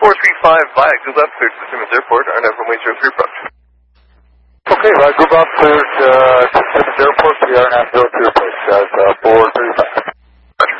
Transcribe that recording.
435 via Google Up, cleared to Simmons Airport, RNAV runway 03 approach. Okay, Google Up, cleared to Simmons Airport, RNAV 03 approach, guys, board